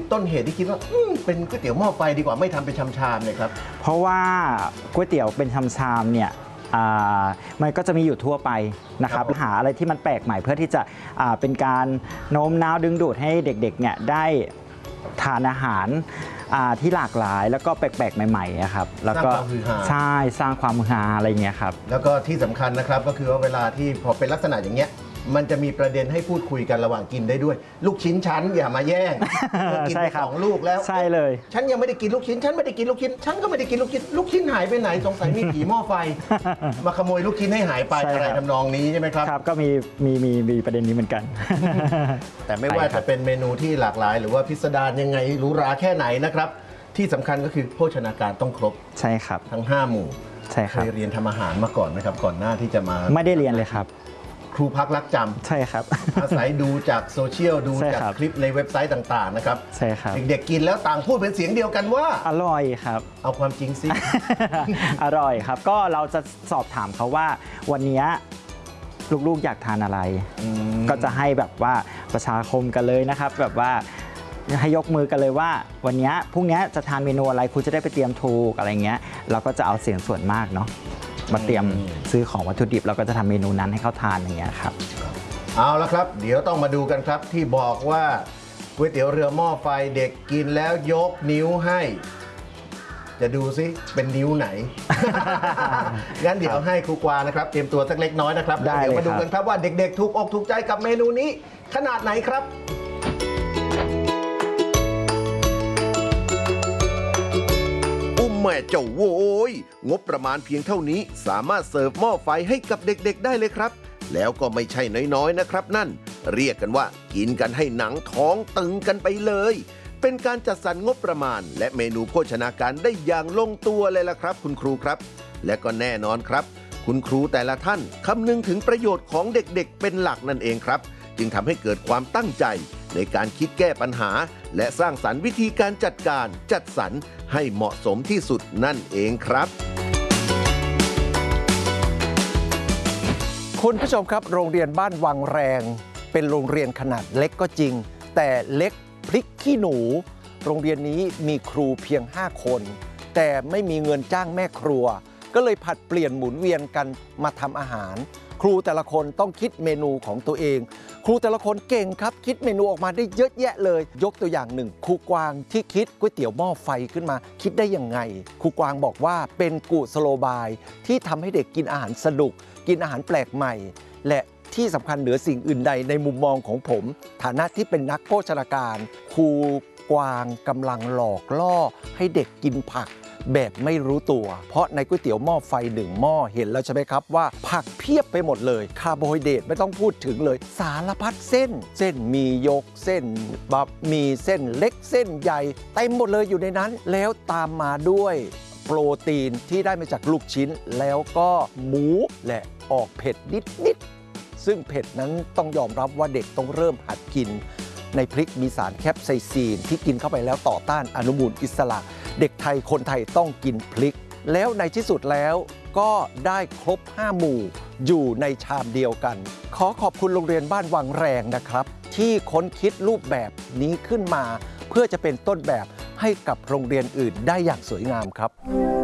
ต้นเหตุที่คิดว่าเป็นก๋วยเตี๋ยวหม้อไฟดีกว่าไม่ทำเป็นชามๆเลยครับเพราะว่าก๋วยเตี๋ยวเป็นชามๆเนี่ยมันก็จะมีอยู่ทั่วไปนะครับหาอะไรที่มันแปลกใหม่เพื่อที่จะเป็นการโน้มน้าวดึงดูดให้เด็กๆเนี่ยได้ทานอาหารที่หลากหลายแล้วก็แปลกๆใหม่ๆครับแล้วก็ใช่สร้างความฮือฮาอะไรเงี้ยครับแล้วก็ที่สำคัญนะครับก็คือว่าเวลาที่พอเป็นลักษณะอย่างเงี้ยมันจะมีประเด็นให้พูดคุยกันระหว่างกินได้ด้วยลูกชิ้นชั้นอย่ามาแย่งกินไป2 ลูกแล้วใช่เลยฉันยังไม่ได้กินลูกชิ้นฉันไม่ได้กินลูกชิ้นฉันก็ไม่ได้กินลูกชิ้นลูกชิ้นหายไปไหนสงสัยมีผีหม้อไฟมาขโมยลูกชิ้นให้หายไปอะไรทำนองนี้ใช่ไหมครับครับก็มีประเด็นนี้เหมือนกันแต่ไม่ว่าจะเป็นเมนูที่หลากหลายหรือว่าพิสดารยังไงหรูหราแค่ไหนนะครับที่สำคัญก็คือโภชนาการต้องครบใช่ครับทั้ง5 หมู่ใช่ครับเคยเรียนทำอาหารมาก่อนไหมครับก่อนหน้าที่จะมาไม่ได้เรียนเลยครับครูพักรักจำใช่ครับอาศัยดูจากโซเชียลดูจากคลิปในเว็บไซต์ต่างๆนะครับใช่ครับเด็กๆกินแล้วต่างพูดเป็นเสียงเดียวกันว่าอร่อยครับเอาความจริงสิอร่อยครับก็เราจะสอบถามเขาว่าวันนี้ลูกๆอยากทานอะไรก็จะให้แบบว่าประชาคมกันเลยนะครับแบบว่าให้ยกมือกันเลยว่าวันนี้พรุ่งนี้จะทานเมนูอะไรคุณจะได้ไปเตรียมถูกอะไรเงี้ยเราก็จะเอาเสียงส่วนมากเนาะมาเตรียมซื้อของวัตถุดิบเราก็จะทำเมนูนั้นให้เขาทานอย่างเงี้ยครับเอาละครับเดี๋ยวต้องมาดูกันครับที่บอกว่าก๋วยเตี๋ยวเรือหม้อไฟเด็กกินแล้วยกนิ้วให้จะดูซิเป็นนิ้วไหน งั้นเดี๋ยวให้ครูกวางนะครับเตรียมตัวสักเล็กน้อยนะครับเดี๋ยวมาดูกันครับว่าเด็กๆถูกอกถูกใจกับเมนูนี้ขนาดไหนครับแม่เจ้าโว้ยงบประมาณเพียงเท่านี้สามารถเสิร์ฟหม้อไฟให้กับเด็กๆได้เลยครับแล้วก็ไม่ใช่น้อยๆนะครับนั่นเรียกกันว่ากินกันให้หนังท้องตึงกันไปเลยเป็นการจัดสรรงบประมาณและเมนูโภชนาการได้อย่างลงตัวเลยล่ะครับคุณครูครับและก็แน่นอนครับคุณครูแต่ละท่านคำนึงถึงประโยชน์ของเด็กๆเป็นหลักนั่นเองครับจึงทำให้เกิดความตั้งใจในการคิดแก้ปัญหาและสร้างสรรค์วิธีการจัดการจัดสรรให้เหมาะสมที่สุดนั่นเองครับคุณผู้ชมครับโรงเรียนบ้านวังแรงเป็นโรงเรียนขนาดเล็กก็จริงแต่เล็กพริกขี้หนูโรงเรียนนี้มีครูเพียง5 คนแต่ไม่มีเงินจ้างแม่ครัวก็เลยผัดเปลี่ยนหมุนเวียนกันมาทำอาหารครูแต่ละคนต้องคิดเมนูของตัวเองครูแต่ละคนเก่งครับคิดเมนูออกมาได้เยอะแยะเลยยกตัวอย่างหนึ่งครูกวางที่คิดก๋วยเตี๋ยวหม้อไฟขึ้นมาคิดได้ยังไงครูกวางบอกว่าเป็นกุศโลบายที่ทำให้เด็กกินอาหารสนุกกินอาหารแปลกใหม่และที่สำคัญเหนือสิ่งอื่นใดในมุมมองของผมฐานะที่เป็นนักโภชนาการครูกวางกำลังหลอกล่อให้เด็กกินผักแบบไม่รู้ตัวเพราะในก๋วยเตี๋ยวหม้อไฟ1 หม้อเห็นแล้วใช่ไหมครับว่าผักเพียบไปหมดเลยคาร์โบไฮเดรตไม่ต้องพูดถึงเลยสารพัดเส้นมียกเส้นบะหมี่เส้นเล็กเส้นใหญ่เต็มหมดเลยอยู่ในนั้นแล้วตามมาด้วยโปรตีนที่ได้มาจากลูกชิ้นแล้วก็หมูและออกเผ็ดนิดซึ่งเผ็ดนั้นต้องยอมรับว่าเด็กต้องเริ่มหัดกินในพริกมีสารแคปไซซีนที่กินเข้าไปแล้วต่อต้านอนุมูลอิสระเด็กไทยคนไทยต้องกินพริกแล้วในที่สุดแล้วก็ได้ครบ5 หมู่อยู่ในชามเดียวกันขอขอบคุณโรงเรียนบ้านวังแรงนะครับที่ค้นคิดรูปแบบนี้ขึ้นมาเพื่อจะเป็นต้นแบบให้กับโรงเรียนอื่นได้อย่างสวยงามครับ